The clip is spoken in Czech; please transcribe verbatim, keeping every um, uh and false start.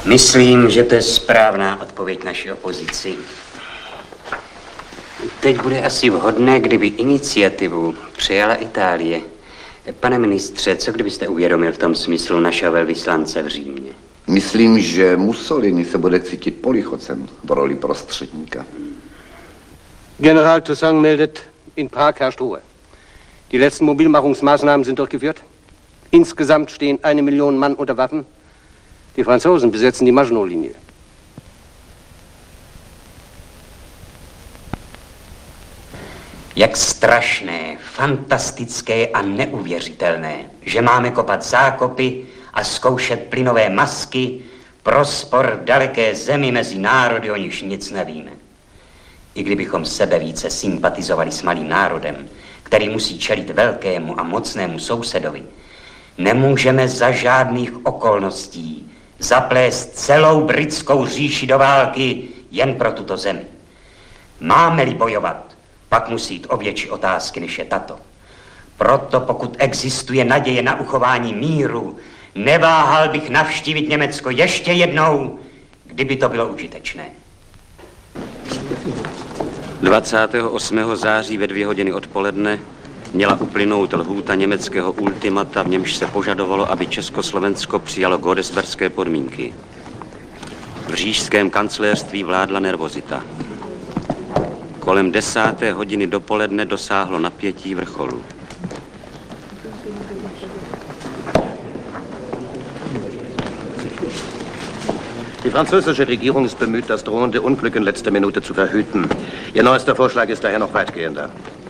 Myslím, že to je správná odpověď naší opozici. Teď bude asi vhodné, kdyby iniciativu přijala Itálie. Pane ministře, co kdybyste uvědomil v tom smyslu našeho velvyslance v Římě? Myslím, že Mussolini se bude cítit polichocem v roli prostředníka. General Toussaint meldet, in Prag herrscht Ruhe. Die letzten Mobilmachungsmaßnahmen sind durchgeführt. Insgesamt stehen eine Million Mann unter Waffen. Die Franzosen besetzen die Maginot-Linie. Jak strašné, fantastické a neuvěřitelné, že máme kopat zákopy a zkoušet plynové masky pro spor v daleké zemi mezi národy, o nichž nic nevíme. I kdybychom sebe více sympatizovali s malým národem, který musí čelit velkému a mocnému sousedovi, nemůžeme za žádných okolností zaplést celou britskou říši do války jen pro tuto zemi. Máme-li bojovat, pak musí jít o větší otázky, než je tato. Proto pokud existuje naděje na uchování míru, neváhal bych navštívit Německo ještě jednou, kdyby to bylo užitečné. dvacátého osmého září ve dvě hodiny odpoledne měla uplynout lhůta německého ultimata, v němž se požadovalo, aby Československo přijalo godesberské podmínky. V říšském kancléřství vládla nervozita. Kolem desáté hodiny dopoledne dosáhlo napětí vrcholu. Die französische Regierung ist bemüht, das drohende Unglück in letzter Minute zu verhüten. Ihr neuester Vorschlag ist daher noch weitgehender.